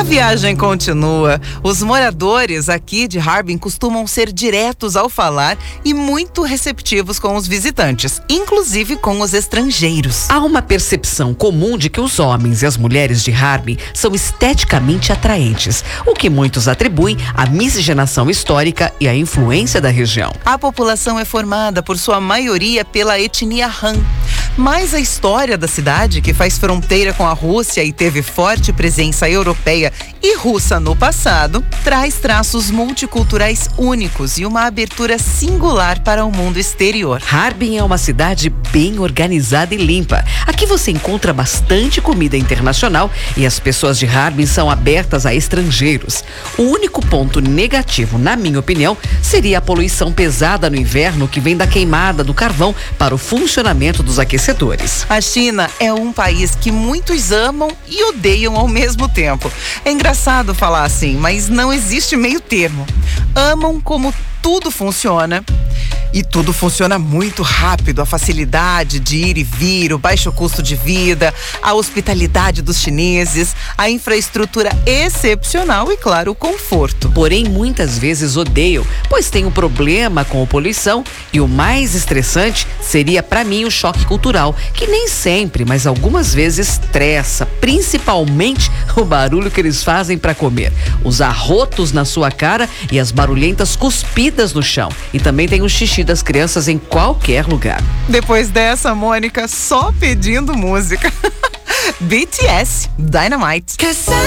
viagem continua. Os moradores aqui de Harbin costumam ser diretos ao falar e muito receptivos com os visitantes, inclusive com os estrangeiros. Há uma percepção comum de que os homens e as mulheres de Harbin são esteticamente atraentes, o que muitos atribuem à miscigenação histórica e à influência da região. A população é formada, por sua maioria, pela etnia Han. Mas a história da cidade, que faz fronteira com a Rússia e teve forte presença europeia e russa no passado, traz traços multiculturais únicos e uma abertura singular para o mundo exterior. Harbin é uma cidade bem organizada e limpa. Aqui você encontra bastante comida internacional e as pessoas de Harbin são abertas a estrangeiros. O único ponto negativo, na minha opinião, seria a poluição pesada no inverno que vem da queimada do carvão para o funcionamento dos aquecedores. A China é um país que muitos amam e odeiam ao mesmo tempo. É engraçado falar assim, mas não existe meio termo. Amam como tudo funciona. E tudo funciona muito rápido, a facilidade de ir e vir, o baixo custo de vida, a hospitalidade dos chineses, a infraestrutura excepcional e, claro, o conforto. Porém, muitas vezes odeiam, pois tem um problema com a poluição e o mais estressante seria, para mim, o choque cultural, que nem sempre, mas algumas vezes estressa, principalmente o barulho que eles fazem para comer, os arrotos na sua cara e as barulhentas cuspidas no chão. E também tem o xixi das crianças em qualquer lugar. Depois dessa, Mônica, só pedindo música. BTS, Dynamite.